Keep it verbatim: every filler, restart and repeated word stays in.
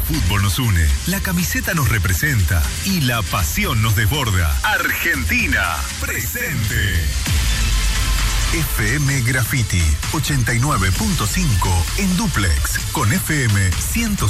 fútbol nos une, la camiseta nos representa y la pasión nos desborda. Argentina, presente. F M Graffiti ochenta y nueve punto cinco en dúplex con F M ciento